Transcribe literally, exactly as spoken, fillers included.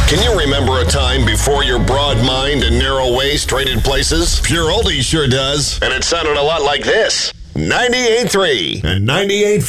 Can you remember a time before your broad mind and narrow waist traded places? Pure Oldie sure does. And it sounded a lot like this. ninety-eight point three and ninety-eight point five.